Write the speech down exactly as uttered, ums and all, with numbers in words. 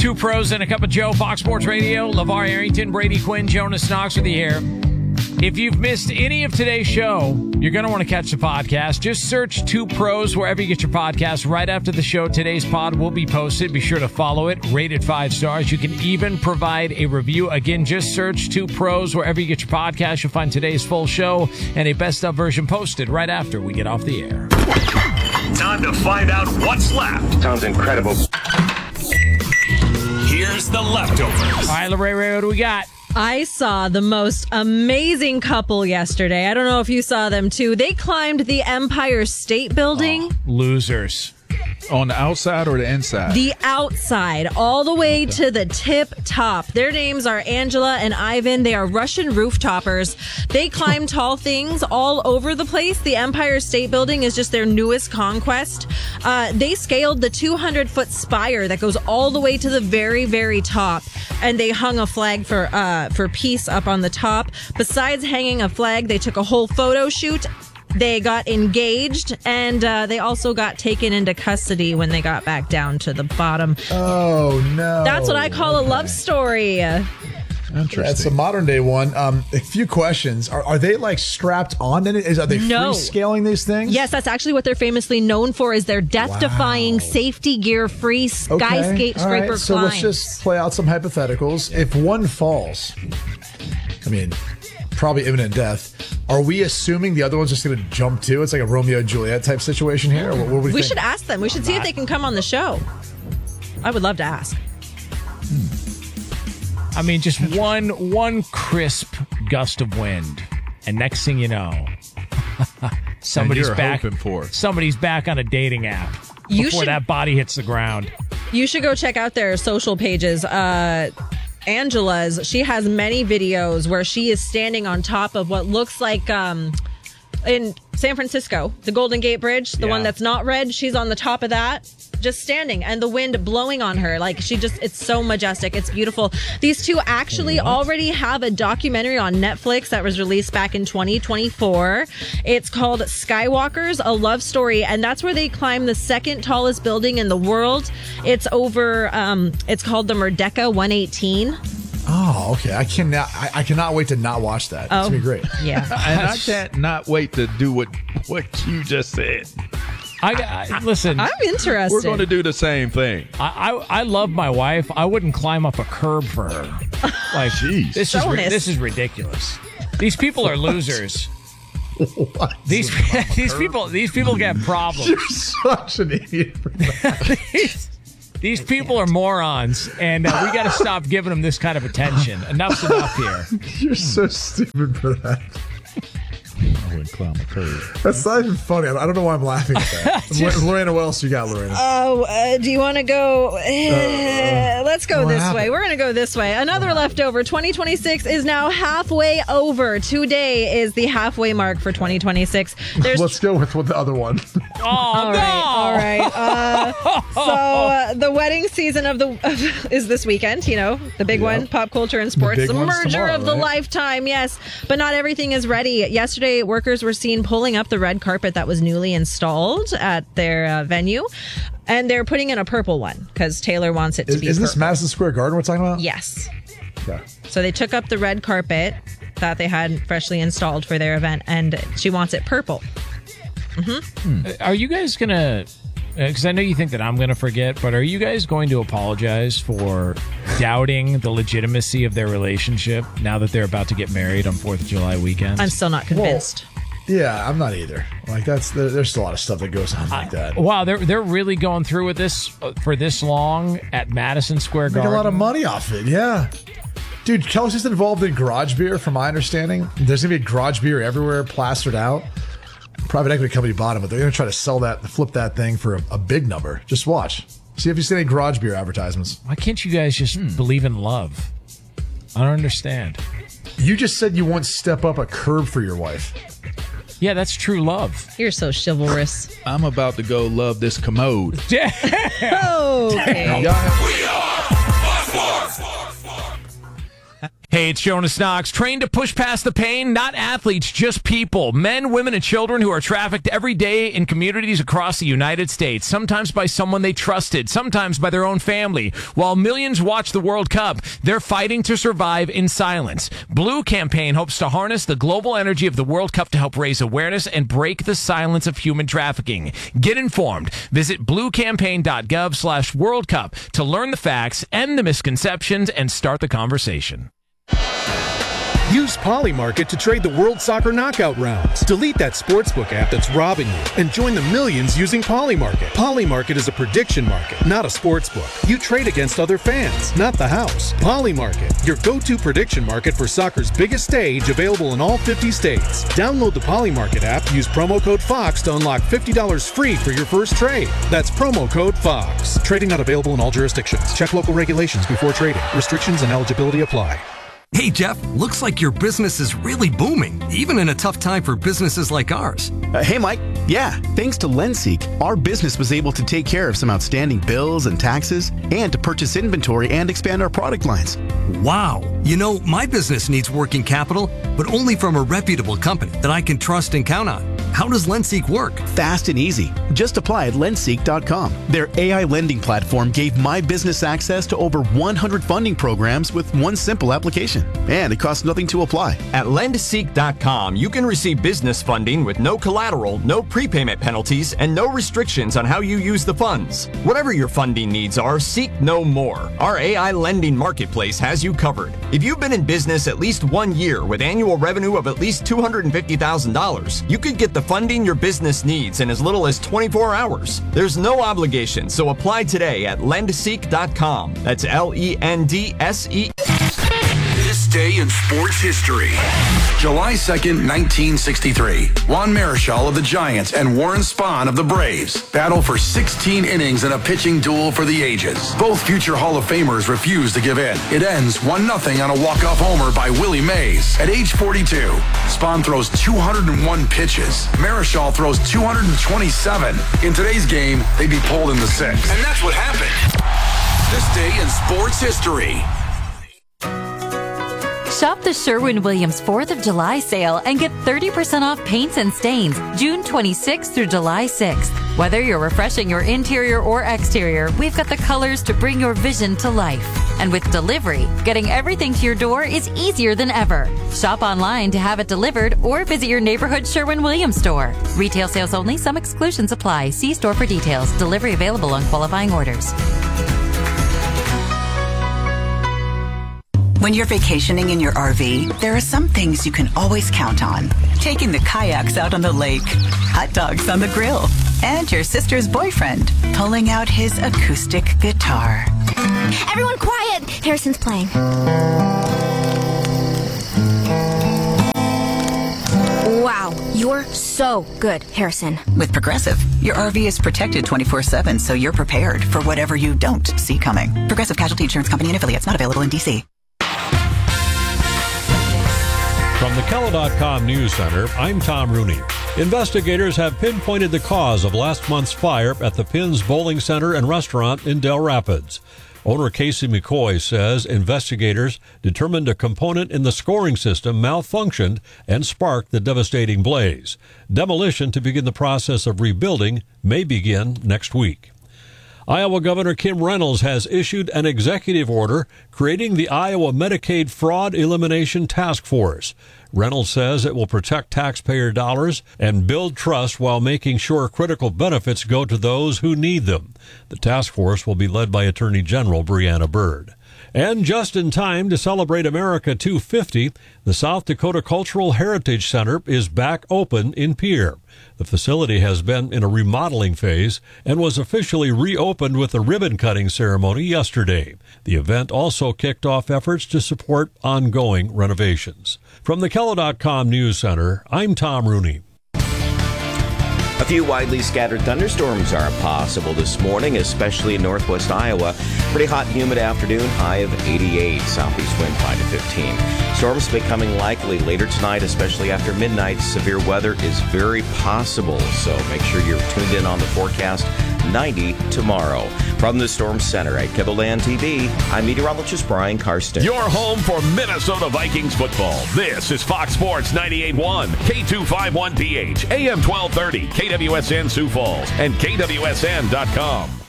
Two pros and a cup of Joe, Fox Sports Radio. LeVar Arrington, Brady Quinn, Jonas Knox with you here. If you've missed any of today's show, you're going to want to catch the podcast. Just search Two Pros wherever you get your podcast. Right after the show, today's pod will be posted. Be sure to follow it. Rate it five stars. You can even provide a review. Again, just search Two Pros wherever you get your podcast. You'll find today's full show and a best of version posted right after we get off the air. Time to find out what's left. Sounds incredible. Here's the leftovers. All right, Lorraine, what do we got? I saw the most amazing couple yesterday. I don't know if you saw them too. They climbed the Empire State Building. Oh, losers. On the outside or the inside? The outside, all the way okay. to the tip top. Their names are Angela and Ivan. They are Russian rooftopers. They climb tall things all over the place. The Empire State Building is just their newest conquest. Uh, they scaled the two hundred foot spire that goes all the way to the very, very top. And they hung a flag for uh, for peace up on the top. Besides hanging a flag, they took a whole photo shoot. They got engaged, and uh, they also got taken into custody when they got back down to the bottom. Oh, no. That's what I call okay. a love story. Interesting. That's a modern day one. Um, a few questions. Are, are they like strapped on? Is, are they no. free scaling these things? Yes, that's actually what they're famously known for is their death-defying, wow. safety gear-free skyscraper okay. All right. climbs. So let's just play out some hypotheticals. If one falls, I mean, probably imminent death. Are we assuming the other one's just going to jump too? It's like a Romeo and Juliet type situation here? Or what, what we we think? should ask them. We should see if they can come on the show. I would love to ask. Hmm. I mean, just one one crisp gust of wind, and next thing you know, somebody's back. For. Somebody's back on a dating app you before should, that body hits the ground. You should go check out their social pages. Uh, Angela's, she has many videos where she is standing on top of what looks like um, in San Francisco, the Golden Gate Bridge, the yeah. one that's not red. She's on the top of that, just standing, and the wind blowing on her. Like, she just, it's so majestic. It's beautiful. These two actually what? already have a documentary on Netflix that was released back in twenty twenty-four. It's called Skywalkers, a love story, and that's where they climb the second tallest building in the world. It's over, um, it's called the Merdeka one eighteen. Oh, okay. I cannot. I, I cannot wait to not watch that. Oh, it's gonna be great. Yeah, and I can't not wait to do what what you just said. I, I listen. I'm interested. We're going to do the same thing. I, I I love my wife. I wouldn't climb up a curb for her. Like, jeez, this is this is ridiculous. These people are losers. What? These these people these people get problems. You're such an idiot for that. these, these people are morons, and uh, we got to stop giving them this kind of attention. Enough's enough here. You're so stupid for that. I wouldn't climb a curve. That's not even funny. I don't know why I'm laughing at that. Just, Lorena, what else you got, Lorena? Oh, uh, do you want to go? Uh, uh, let's go this happened? way. We're going to go this way. Another leftover. twenty twenty-six is now halfway over. Today is the halfway mark for twenty twenty-six. There's Let's go with, with the other one. Oh, all no. right, all right. Uh, so uh, the wedding season of the of, is this weekend. You know, the big Yep. one, pop culture and sports, big the one's merger tomorrow, of the right? lifetime. Yes, but not everything is ready. Yesterday, workers were seen pulling up the red carpet that was newly installed at their uh, venue, and they're putting in a purple one because Taylor wants it to Is, be. is this purple. Madison Square Garden we're talking about? Yes. Okay. So they took up the red carpet that they had freshly installed for their event, and she wants it purple. Mm-hmm. Hmm. Are you guys gonna? Because I know you think that I'm gonna forget, but are you guys going to apologize for doubting the legitimacy of their relationship now that they're about to get married on Fourth of July weekend? I'm still not convinced. Well, yeah, I'm not either. Like that's there, there's a lot of stuff that goes on like that. Uh, wow, they're they're really going through with this uh, for this long at Madison Square Make Garden. a lot of money off it. Yeah. Dude, Kelly's just involved in garage beer, from my understanding. There's going to be garage beer everywhere, plastered out. Private equity company bought them, but they're going to try to sell that, flip that thing for a, a big number. Just watch. See if you see any garage beer advertisements. Why can't you guys just hmm. believe in love? I don't understand. You just said you won't step up a curb for your wife. Yeah, that's true love. You're so chivalrous. I'm about to go love this commode. Damn. Oh, okay. We are Fox Sports. Hey, Hey, it's Jonas Knox. Trained to push past the pain? Not athletes, just people. Men, women, and children who are trafficked every day in communities across the United States. Sometimes by someone they trusted, sometimes by their own family. While millions watch the World Cup, they're fighting to survive in silence. Blue Campaign hopes to harness the global energy of the World Cup to help raise awareness and break the silence of human trafficking. Get informed. Visit bluecampaign.gov slash World Cup to learn the facts, end the misconceptions, and start the conversation. Use Polymarket to trade the World Soccer Knockout rounds. Delete that sportsbook app that's robbing you and join the millions using Polymarket. Polymarket is a prediction market, not a sportsbook. You trade against other fans, not the house. Polymarket, your go-to prediction market for soccer's biggest stage, available in all fifty states. Download the Polymarket app, use promo code FOX to unlock fifty dollars free for your first trade. That's promo code FOX. Trading not available in all jurisdictions. Check local regulations before trading. Restrictions and eligibility apply. Hey, Jeff, looks like your business is really booming, even in a tough time for businesses like ours. Uh, hey, Mike. Yeah, thanks to LendSeek, our business was able to take care of some outstanding bills and taxes and to purchase inventory and expand our product lines. Wow. You know, my business needs working capital, but only from a reputable company that I can trust and count on. How does LendSeek work? Fast and easy. Just apply at lendseek dot com. Their A I lending platform gave my business access to over one hundred funding programs with one simple application. And it costs nothing to apply. At lendseek dot com, you can receive business funding with no collateral, no prepayment penalties, and no restrictions on how you use the funds. Whatever your funding needs are, seek no more. Our A I lending marketplace has you covered. If you've been in business at least one year with annual revenue of at least two hundred fifty thousand dollars, you could get the funding your business needs in as little as twenty-four hours. There's no obligation, so apply today at lendseek dot com. That's L E N D S E. This day in sports history. July second, nineteen sixty-three. Juan Marichal of the Giants and Warren Spahn of the Braves battle for sixteen innings in a pitching duel for the ages. Both future Hall of Famers refuse to give in. It ends one nothing on a walk-off homer by Willie Mays. At age forty-two, Spahn throws two hundred one pitches. Marichal throws two hundred twenty-seven. In today's game, they'd be pulled in the sixth. And that's what happened. This day in sports history. Shop the Sherwin-Williams fourth of July sale and get thirty percent off paints and stains June twenty-sixth through July sixth. Whether you're refreshing your interior or exterior, we've got the colors to bring your vision to life. And with delivery, getting everything to your door is easier than ever. Shop online to have it delivered or visit your neighborhood Sherwin-Williams store. Retail sales only. Some exclusions apply. See store for details. Delivery available on qualifying orders. When you're vacationing in your R V, there are some things you can always count on. Taking the kayaks out on the lake, hot dogs on the grill, and your sister's boyfriend pulling out his acoustic guitar. Everyone quiet! Harrison's playing. Wow, you're so good, Harrison. With Progressive, your R V is protected twenty-four seven, so you're prepared for whatever you don't see coming. Progressive Casualty Insurance Company and affiliates, not available in D C. From the Kello dot com News Center, I'm Tom Rooney. Investigators have pinpointed the cause of last month's fire at the Pins Bowling Center and Restaurant in Del Rapids. Owner Casey McCoy says investigators determined a component in the scoring system malfunctioned and sparked the devastating blaze. Demolition to begin the process of rebuilding may begin next week. Iowa Governor Kim Reynolds has issued an executive order creating the Iowa Medicaid Fraud Elimination Task Force. Reynolds says it will protect taxpayer dollars and build trust while making sure critical benefits go to those who need them. The task force will be led by Attorney General Brianna Byrd. And just in time to celebrate America two fifty, the South Dakota Cultural Heritage Center is back open in Pierre. The facility has been in a remodeling phase and was officially reopened with a ribbon-cutting ceremony yesterday. The event also kicked off efforts to support ongoing renovations. From the Kello dot com News Center, I'm Tom Rooney. A few widely scattered thunderstorms are possible this morning, especially in northwest Iowa. Pretty hot and humid afternoon, high of eighty-eight, southeast wind five to fifteen. Storms becoming likely later tonight, especially after midnight. Severe weather is very possible, so make sure you're tuned in on the forecast ninety tomorrow. From the Storm Center at Kibble-Land T V, I'm meteorologist Brian Karsten. Your home for Minnesota Vikings football. This is Fox Sports ninety-eight point one, K two fifty-one P H, A M twelve thirty, K W S N Sioux Falls, and K W S N dot com.